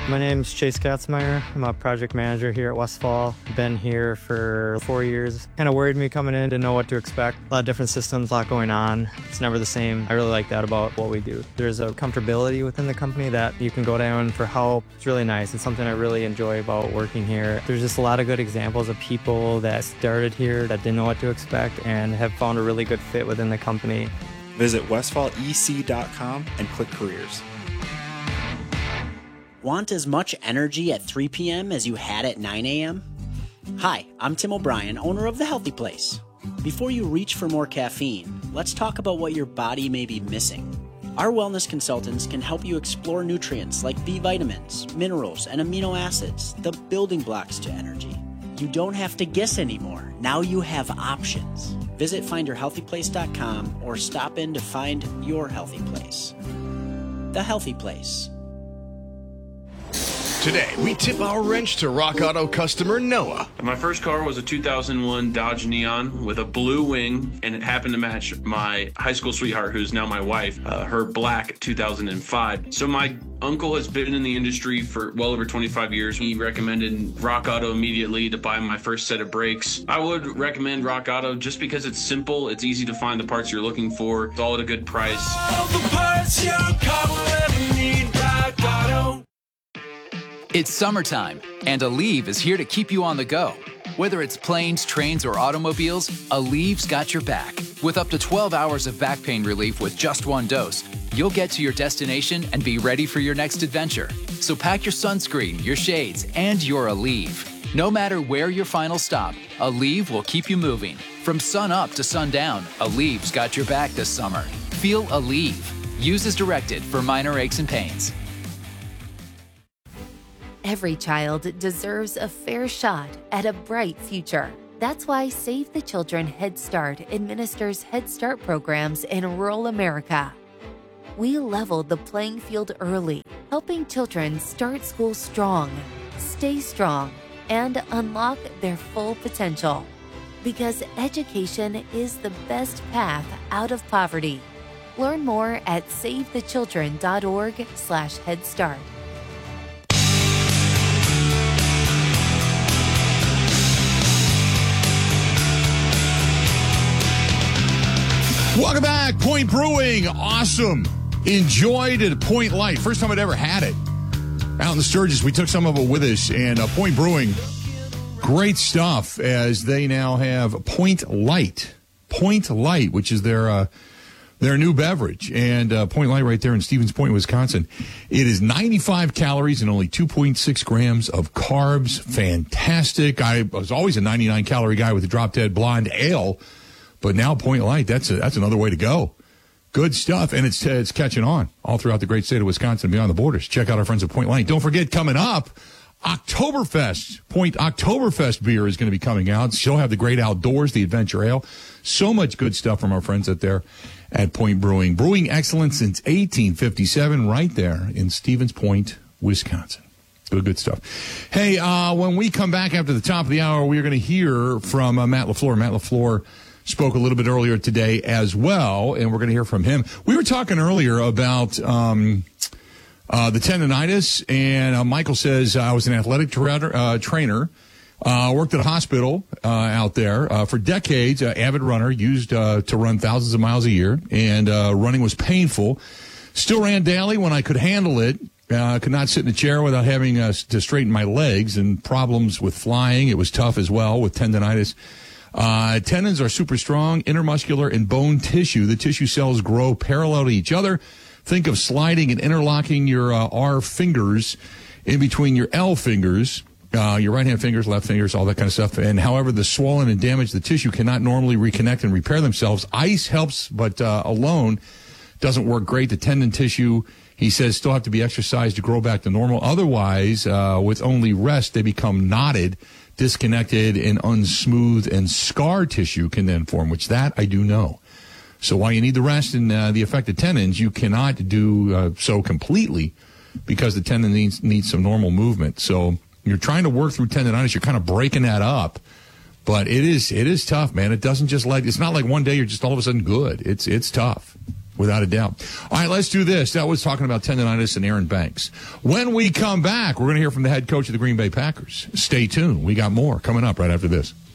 My name's Chase Katzmeyer. I'm a project manager here at Westfall. Been here for 4 years. Kind of worried me coming in, didn't know what to expect. A lot of different systems, a lot going on. It's never the same. I really like that about what we do. There's a comfortability within the company that you can go down for help. It's really nice. It's something I really enjoy about working here. There's just a lot of good examples of people that started here that didn't know what to expect and have found a really good fit within the company. Visit westfallec.com and click careers. Want as much energy at 3 p.m. as you had at 9 a.m.? Hi, I'm Tim O'Brien, owner of The Healthy Place. Before you reach for more caffeine, let's talk about what your body may be missing. Our wellness consultants can help you explore nutrients like B vitamins, minerals, and amino acids, the building blocks to energy. You don't have to guess anymore. Now you have options. Visit findyourhealthyplace.com or stop in to find your healthy place. The Healthy Place. Today, we tip our wrench to Rock Auto customer Noah. My first car was a 2001 Dodge Neon with a blue wing, and it happened to match my high school sweetheart, who's now my wife, her black 2005. So my uncle has been in the industry for well over 25 years. He recommended Rock Auto immediately to buy my first set of brakes. I would recommend Rock Auto just because it's simple, it's easy to find the parts you're looking for, it's all at a good price. All the parts your car will ever need, Rock Auto. It's summertime, and Aleve is here to keep you on the go. Whether it's planes, trains, or automobiles, Aleve's got your back. With up to 12 hours of back pain relief with just one dose, you'll get to your destination and be ready for your next adventure. So pack your sunscreen, your shades, and your Aleve. No matter where your final stop, Aleve will keep you moving. From sun up to sundown, Aleve's got your back this summer. Feel Aleve. Use as directed for minor aches and pains. Every child deserves a fair shot at a bright future. That's why Save the Children Head Start administers Head Start programs in rural America. We leveled the playing field early, helping children start school strong, stay strong, and unlock their full potential. Because education is the best path out of poverty. Learn more at savethechildren.org/Head Start. Welcome back. Point Brewing. Awesome. Enjoyed it at Point Light. First time I'd ever had it. Out in the Sturgis, we took some of it with us. And Point Brewing, great stuff as they now have Point Light. Point Light, which is their new beverage. And Point Light right there in Stevens Point, Wisconsin. It is 95 calories and only 2.6 grams of carbs. Fantastic. I was always a 99-calorie guy with a Drop Dead Blonde Ale. But now Point Light, that's another way to go. Good stuff, and it's catching on all throughout the great state of Wisconsin and beyond the borders. Check out our friends at Point Light. Don't forget, coming up, Oktoberfest. Point Oktoberfest beer is going to be coming out. She'll have the Great Outdoors, the Adventure Ale. So much good stuff from our friends out there at Point Brewing. Brewing excellence since 1857 right there in Stevens Point, Wisconsin. Good stuff. Hey, when we come back after the top of the hour, we're going to hear from Matt LaFleur. Matt LaFleur spoke a little bit earlier today as well, and we're going to hear from him. We were talking earlier about the tendonitis, and Michael says, I was an athletic trainer, worked at a hospital out there for decades, avid runner, used to run thousands of miles a year, and running was painful. Still ran daily when I could handle it. Could not sit in a chair without having to straighten my legs, and problems with flying. It was tough as well with tendonitis. Tendons are super strong, intermuscular, and bone tissue. The tissue cells grow parallel to each other. Think of sliding and interlocking your R fingers in between your L fingers, your right-hand fingers, left fingers, all that kind of stuff. And however, the swollen and damaged the tissue cannot normally reconnect and repair themselves. Ice helps, but alone doesn't work great. The tendon tissue, he says, still have to be exercised to grow back to normal. Otherwise, with only rest, they become knotted, disconnected, and unsmooth, and scar tissue can then form, which that I do know. So while you need the rest in the affected tendons, you cannot do so completely because the tendon needs some normal movement. So you're trying to work through tendonitis. You're kind of breaking that up. But it is tough, man. It doesn't just it's not like one day you're just all of a sudden good. It's tough. Without a doubt. All right, let's do this. That was talking about tendonitis and Aaron Banks. When we come back, we're going to hear from the head coach of the Green Bay Packers. Stay tuned. We got more coming up right after this.